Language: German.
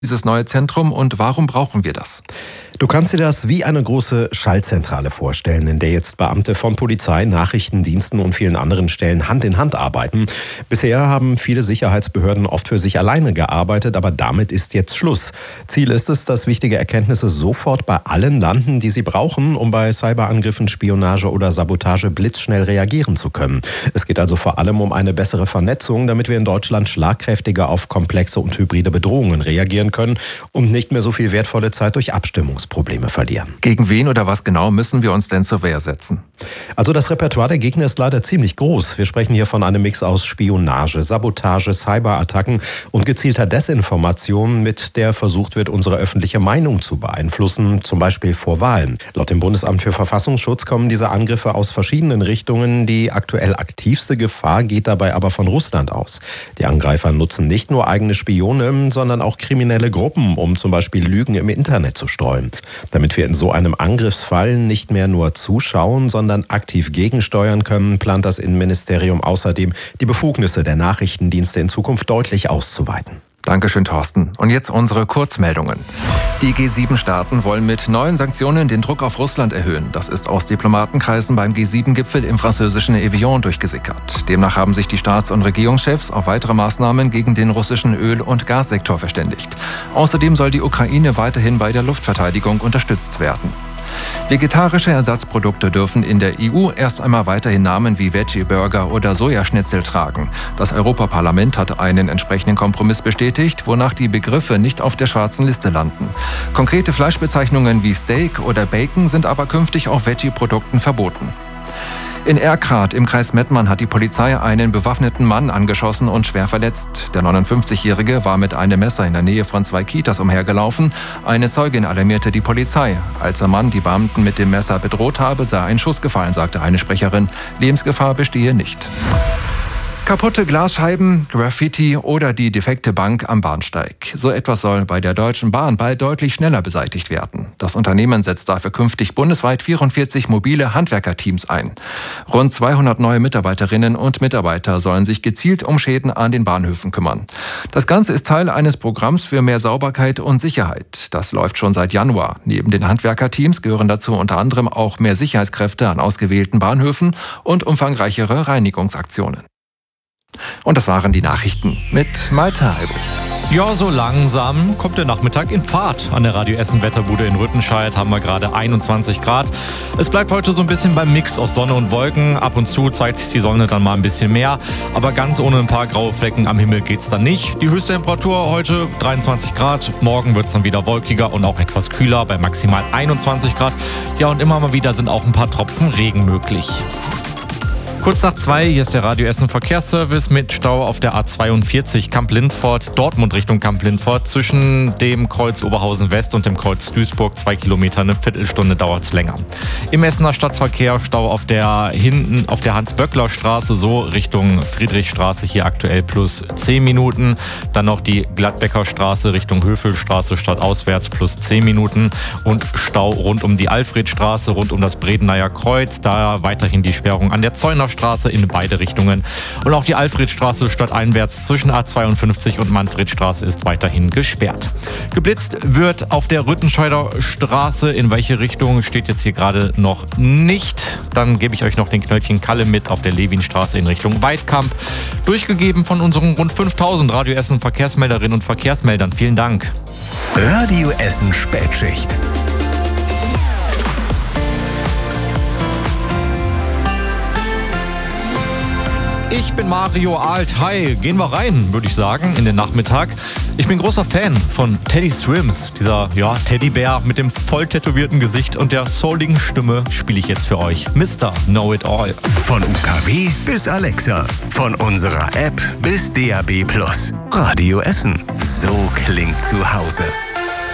dieses neue Zentrum und warum brauchen wir das? Du kannst dir das wie eine große Schaltzentrale vorstellen, in der jetzt Beamte von Polizei, Nachrichtendiensten und vielen anderen Stellen Hand in Hand arbeiten. Bisher haben viele Sicherheitsbehörden oft für sich alleine gearbeitet, aber damit ist jetzt Schluss. Ziel ist es, dass wichtige Erkenntnisse sofort bei allen landen, die sie brauchen, um bei Cyberangriffen, Spionage oder Sabotage blitzschnell reagieren zu können. Es geht also vor allem um eine bessere Vernetzung, damit wir in Deutschland schlagkräftiger auf komplexe und hybride Bedrohungen reagieren können und nicht mehr so viel wertvolle Zeit durch Abstimmungsprobleme verlieren. Gegen wen oder was genau müssen wir uns denn zur Wehr setzen? Also das Repertoire der Gegner ist leider ziemlich groß. Wir sprechen hier von einem Mix aus Spionage, Sabotage, Cyberattacken und gezielter Desinformation, mit der versucht wird, unsere öffentliche Meinung zu beeinflussen, zum Beispiel vor Wahlen. Laut dem Bundesamt für Verfassungsschutz kommen diese Angriffe aus verschiedenen Richtungen. Die aktuell aktivste Gefahr geht dabei aber von Russland aus. Die Angreifer nutzen nicht nur eigene Spione, sondern auch kriminelle Gruppen, um zum Beispiel Lügen im Internet zu streuen. Damit wir in so einem Angriffsfall nicht mehr nur zuschauen, sondern aktiv gegensteuern können, plant das Innenministerium außerdem, die Befugnisse der Nachrichtendienste in Zukunft deutlich auszuweiten. Dankeschön, Thorsten. Und jetzt unsere Kurzmeldungen. Die G7-Staaten wollen mit neuen Sanktionen den Druck auf Russland erhöhen. Das ist aus Diplomatenkreisen beim G7-Gipfel im französischen Evian durchgesickert. Demnach haben sich die Staats- und Regierungschefs auf weitere Maßnahmen gegen den russischen Öl- und Gassektor verständigt. Außerdem soll die Ukraine weiterhin bei der Luftverteidigung unterstützt werden. Vegetarische Ersatzprodukte dürfen in der EU erst einmal weiterhin Namen wie Veggie-Burger oder Sojaschnitzel tragen. Das Europaparlament hat einen entsprechenden Kompromiss bestätigt, wonach die Begriffe nicht auf der schwarzen Liste landen. Konkrete Fleischbezeichnungen wie Steak oder Bacon sind aber künftig auf Veggie-Produkten verboten. In Erkrath im Kreis Mettmann hat die Polizei einen bewaffneten Mann angeschossen und schwer verletzt. Der 59-Jährige war mit einem Messer in der Nähe von 2 Kitas umhergelaufen. Eine Zeugin alarmierte die Polizei. Als der Mann die Beamten mit dem Messer bedroht habe, sei ein Schuss gefallen, sagte eine Sprecherin. Lebensgefahr bestehe nicht. Kaputte Glasscheiben, Graffiti oder die defekte Bank am Bahnsteig. So etwas soll bei der Deutschen Bahn bald deutlich schneller beseitigt werden. Das Unternehmen setzt dafür künftig bundesweit 44 mobile Handwerkerteams ein. Rund 200 neue Mitarbeiterinnen und Mitarbeiter sollen sich gezielt um Schäden an den Bahnhöfen kümmern. Das Ganze ist Teil eines Programms für mehr Sauberkeit und Sicherheit. Das läuft schon seit Januar. Neben den Handwerkerteams gehören dazu unter anderem auch mehr Sicherheitskräfte an ausgewählten Bahnhöfen und umfangreichere Reinigungsaktionen. Und das waren die Nachrichten mit Malte Albrecht. Ja, so langsam kommt der Nachmittag in Fahrt. An der Radio Essen Wetterbude in Rüttenscheid haben wir gerade 21 Grad. Es bleibt heute so ein bisschen beim Mix aus Sonne und Wolken. Ab und zu zeigt sich die Sonne dann mal ein bisschen mehr. Aber ganz ohne ein paar graue Flecken am Himmel geht's dann nicht. Die höchste Temperatur heute 23 Grad. Morgen wird's dann wieder wolkiger und auch etwas kühler bei maximal 21 Grad. Ja, und immer mal wieder sind auch ein paar Tropfen Regen möglich. Kurz nach 2, hier ist der Radio Essen Verkehrsservice mit Stau auf der A42 Kamp-Lindfort, Dortmund Richtung Kamp-Lindfort. Zwischen dem Kreuz Oberhausen West und dem Kreuz Duisburg 2 Kilometer, eine Viertelstunde dauert es länger. Im Essener Stadtverkehr Stau auf der Hans-Böckler-Straße, so Richtung Friedrichstraße, hier aktuell plus 10 Minuten. Dann noch die Gladbecker Straße Richtung Höfelstraße stadtauswärts plus 10 Minuten. Und Stau rund um die Alfredstraße, rund um das Bredeneier Kreuz, da weiterhin die Sperrung an der Zeuner Straße in beide Richtungen. Und auch die Alfredstraße stadteinwärts zwischen A52 und Manfredstraße ist weiterhin gesperrt. Geblitzt wird auf der Rüttenscheider Straße. In welche Richtung steht jetzt hier gerade noch nicht. Dann gebe ich euch noch den Knöllchen Kalle mit auf der Lewinstraße in Richtung Weidkamp. Durchgegeben von unseren rund 5000 Radio Essen Verkehrsmelderinnen und Verkehrsmeldern. Vielen Dank. Radio Essen Spätschicht. Ich bin Mario Alt. Hi, gehen wir rein, würde ich sagen, in den Nachmittag. Ich bin großer Fan von Teddy Swims. Dieser Teddybär mit dem voll tätowierten Gesicht und der souligen Stimme spiele ich jetzt für euch. Mr. Know It All. Von UKW bis Alexa. Von unserer App bis DAB+. Radio Essen. So klingt zu Hause.